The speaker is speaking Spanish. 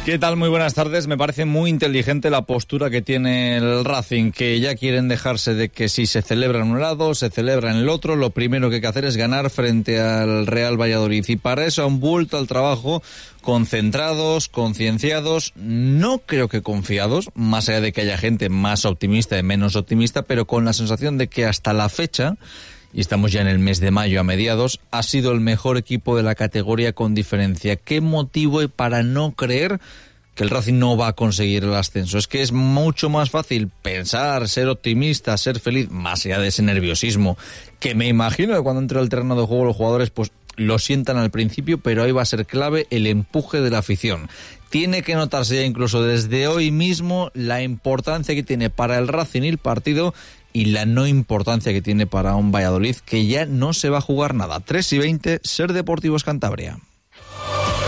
¿Qué tal? Muy buenas tardes. Me parece muy inteligente la postura que tiene el Racing, que ya quieren dejarse de que si se celebra en un lado, se celebra en el otro. Lo primero que hay que hacer es ganar frente al Real Valladolid. Y para eso han vuelto al trabajo concentrados, concienciados, no creo que confiados, más allá de que haya gente más optimista y menos optimista, pero con la sensación de que hasta la fecha, y estamos ya en el mes de mayo a mediados, ha sido el mejor equipo de la categoría con diferencia. ¿Qué motivo hay para no creer que el Racing no va a conseguir el ascenso? Es que es mucho más fácil pensar, ser optimista, ser feliz, más allá de ese nerviosismo, que me imagino que cuando entre al terreno de juego los jugadores pues lo sientan al principio, pero ahí va a ser clave el empuje de la afición. Tiene que notarse ya incluso desde hoy mismo la importancia que tiene para el Racing el partido y la no importancia que tiene para un Valladolid que ya no se va a jugar nada. 3:20, Ser Deportivos Cantabria.